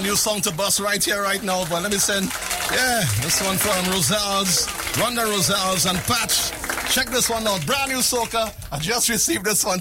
brand new song to bust right here, right now. But let me send, this one from Ronda Rosales and Patch. Check this one out. Brand new soca. I just received this one